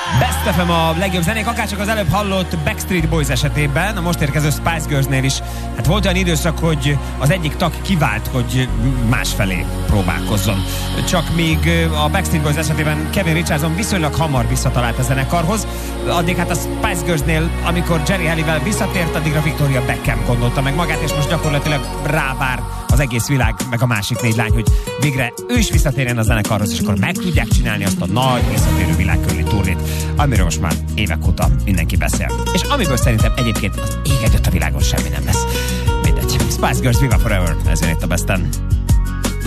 Best FM a legjobb zenék, akárcsak az előbb hallott Backstreet Boys esetében, a most érkező Spice Girlsnél is. Hát volt olyan időszak, hogy az egyik tag kivált, hogy másfelé próbálkozzon. Csak míg a Backstreet Boys esetében Kevin Richardson viszonylag hamar visszatalált a zenekarhoz, addig hát a Spice Girlsnél, amikor Jerry Halliwell visszatért, addigra Victoria Beckham gondolta meg magát, és most gyakorlatilag rávár az egész világ, meg a másik 4 lány, hogy végre ő is visszatérjen a zenekarhoz, és akkor meg tudják csinálni azt a nagy visszatérő világkörüli turnét, amiről most már évek óta mindenki beszél. És amiből szerintem egyébként az ég egyet a világon semmi nem lesz. Mindegy. Spice Girls, Viva Forever, ez jön itt a Besten.